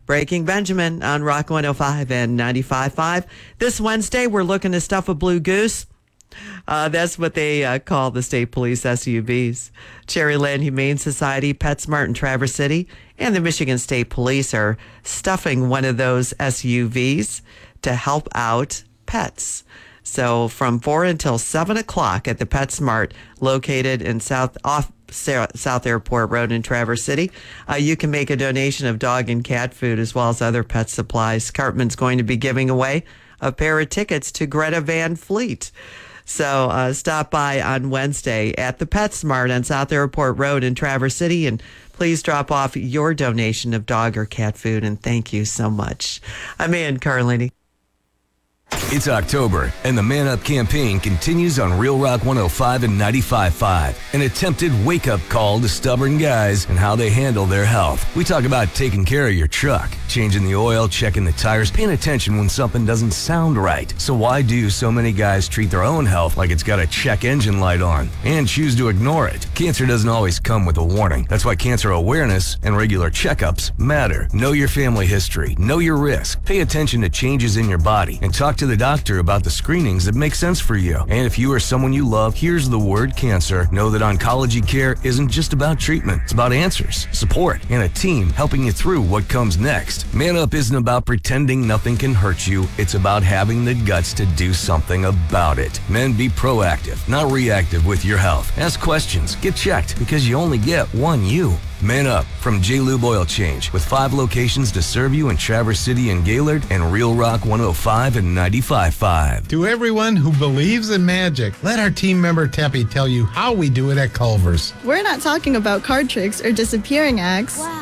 Breaking Benjamin on Rock 105 and 95.5. This Wednesday, we're looking to stuff a blue goose. That's what they call the state police SUVs. Cherryland Humane Society, PetSmart in Traverse City, and the Michigan State Police are stuffing one of those SUVs to help out pets. So from 4 until 7 o'clock at the PetSmart located in South Airport Road in Traverse City, you can make a donation of dog and cat food as well as other pet supplies. Cartman's going to be giving away a pair of tickets to Greta Van Fleet. So stop by on Wednesday at the PetSmart on South Airport Road in Traverse City, and please drop off your donation of dog or cat food, and thank you so much. I'm Ann Carlini. It's October, and the Man Up campaign continues on Real Rock 105 and 95.5. An attempted wake-up call to stubborn guys and how they handle their health. We talk about taking care of your truck, changing the oil, checking the tires, paying attention when something doesn't sound right. So why do so many guys treat their own health like it's got a check engine light on and choose to ignore it? Cancer doesn't always come with a warning. That's why cancer awareness and regular checkups matter. Know your family history. Know your risk. Pay attention to changes in your body and talk to the doctor about the screenings that make sense for you. And if you or someone you love hears the word cancer, know that oncology care isn't just about treatment. It's about answers, support, and a team helping you through what comes next. Man Up isn't about pretending nothing can hurt you. It's about having the guts to do something about it. Men, be proactive, not reactive with your health. Ask questions, get checked, because you only get one you. Man Up from J. Lube Oil Change, with 5 locations to serve you in Traverse City and Gaylord, and Real Rock 105 and 95.5. To everyone who believes in magic, let our team member Teppy tell you how we do it at Culver's. We're not talking about card tricks or disappearing acts. Wow.